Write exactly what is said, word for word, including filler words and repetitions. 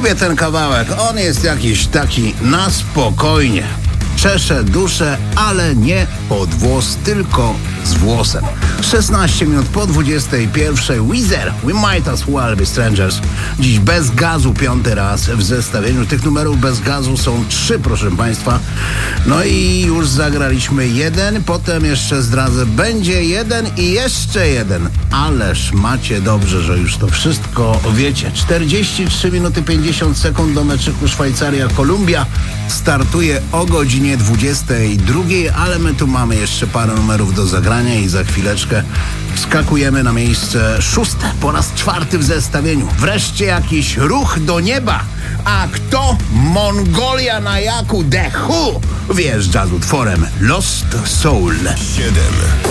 Lubię ten kawałek, on jest jakiś taki na spokojnie. Czesze duszę, ale nie pod włos, tylko z włosem. szesnaście minut po dwudziestej pierwszej. Weezer, We Might As Well Be Strangers. Dziś bez gazu piąty raz w zestawieniu. Tych numerów bez gazu są trzy, proszę państwa. No i już zagraliśmy jeden, potem jeszcze zdradzę, będzie jeden i jeszcze jeden. Ależ macie dobrze, że już to wszystko wiecie. czterdzieści trzy minuty pięćdziesiąt sekund do meczyku Szwajcaria-Kolumbia. Startuje o godzinie dwudziestej drugiej, ale my tu mamy jeszcze parę numerów do zagrania i za chwileczkę skakujemy na miejsce szóste, po raz czwarty w zestawieniu. Wreszcie jakiś ruch do nieba. A kto? Mongolia na jaku The Who wjeżdża z utworem Lost Soul. siedem.